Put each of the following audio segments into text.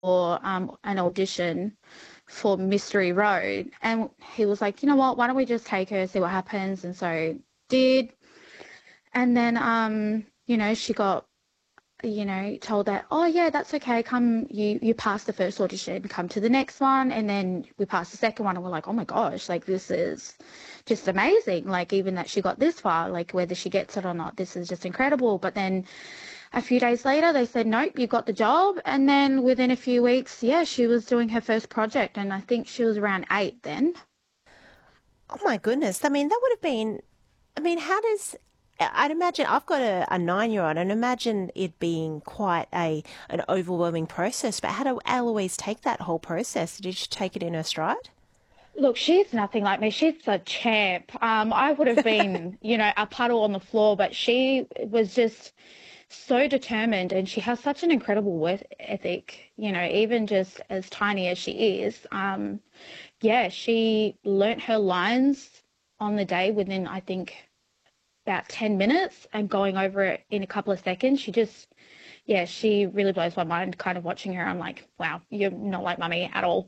for an audition for Mystery Road. And he was like, you know what, why don't we just take her, see what happens? And so did. And then, she got, told that, oh yeah, that's okay. Come, you passed the first audition, come to the next one. And then we passed the second one and we're like, oh my gosh, like this is just amazing. Like even that she got this far, like whether she gets it or not, this is just incredible. But then a few days later, they said, nope, you got the job. And then within a few weeks, yeah, she was doing her first project. And I think she was around 8 then. Oh my goodness. I mean, that would have been, I mean, how does, I'd imagine, I've got a 9-year-old and imagine it being quite an overwhelming process, but how do Eloise take that whole process? Did she take it in her stride? Look, she's nothing like me. She's a champ. I would have been, a puddle on the floor, but she was just so determined and she has such an incredible work ethic, even just as tiny as she is. Yeah, she learnt her lines on the day within, I think, about 10 minutes and going over it in a couple of seconds. Yeah, she really blows my mind kind of watching her. I'm like, wow, you're not like mummy at all.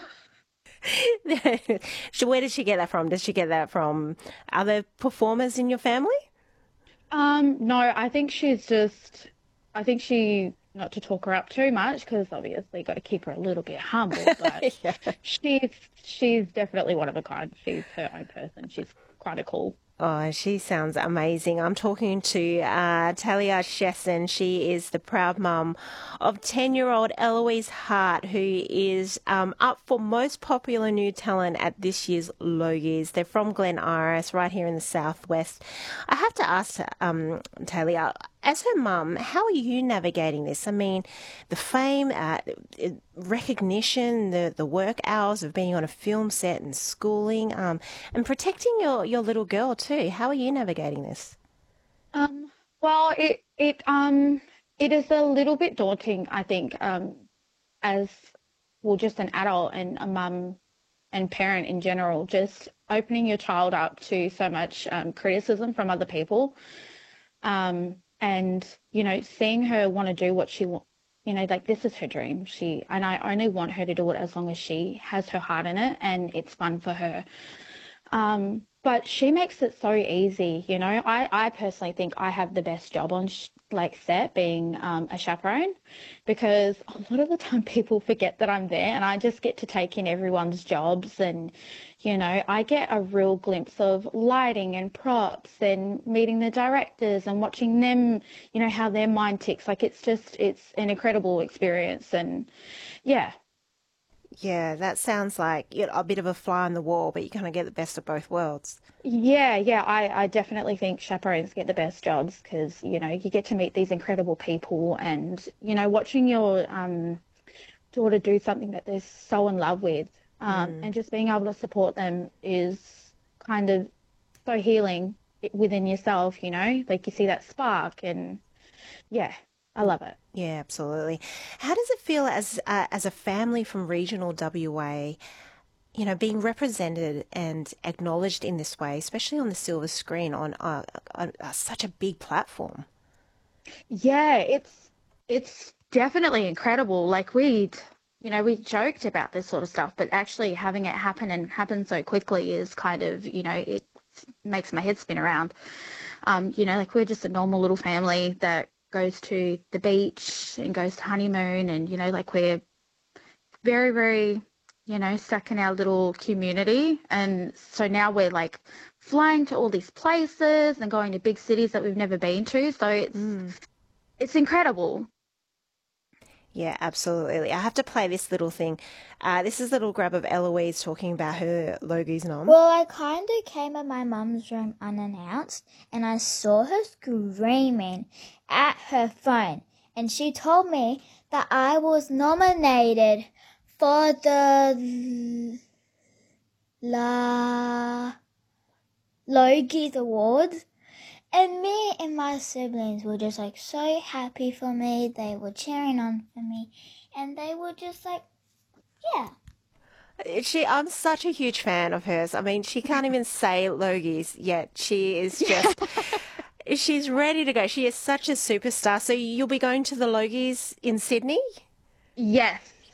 So where did she get that from? Did she get that from other performers in your family? No, I think she, not to talk her up too much, because obviously got to keep her a little bit humble, but Yeah. she's, she's definitely one of a kind. She's her own person. She's kind of cool. Oh, she sounds amazing. I'm talking to Talia Shessen. She is the proud mum of 10-year-old Eloise Hart, who is up for most popular new talent at this year's Logies. They're from Glen Iris, right here in the southwest. I have to ask Talia, as her mum, how are you navigating this? I mean, the fame, recognition, the work hours of being on a film set and schooling, and protecting your little girl too. How are you navigating this? Um, well, it is a little bit daunting, I think, as well, just an adult and a mum and parent in general, just opening your child up to so much criticism from other people. And seeing her want to do what she wants, like this is her dream. And I only want her to do it as long as she has her heart in it and it's fun for her. But she makes it so easy, I personally think I have the best job on like set being a chaperone because a lot of the time people forget that I'm there and I just get to take in everyone's jobs and, I get a real glimpse of lighting and props and meeting the directors and watching them, how their mind ticks. Like it's an incredible experience and yeah. Yeah, that sounds like a bit of a fly on the wall, but you kind of get the best of both worlds. Yeah, yeah, I definitely think chaperones get the best jobs because, you get to meet these incredible people and, watching your daughter do something that they're so in love with, Mm. and just being able to support them is kind of so healing within yourself, like you see that spark and yeah, I love it. Yeah, absolutely. How does it feel as a family from regional WA, being represented and acknowledged in this way, especially on the silver screen on such a big platform? Yeah, it's definitely incredible. Like we joked about this sort of stuff, but actually having it happen and happen so quickly is kind of, it makes my head spin around. Like we're just a normal little family that goes to the beach and goes to honeymoon and, like we're very, very, stuck in our little community. And so now we're like flying to all these places and going to big cities that we've never been to. So Mm. it's incredible. Yeah, absolutely. I have to play this little thing. This is a little grab of Eloise talking about her Logie's nom. Well, I kind of came in my mum's room unannounced and I saw her screaming at her phone. And she told me that I was nominated for the La Logies Awards. And me and my siblings were just like so happy for me. They were cheering on for me. And they were just like, yeah. I'm such a huge fan of hers. I mean, she can't even say Logies yet. She is just, she's ready to go. She is such a superstar. So you'll be going to the Logies in Sydney? Yes,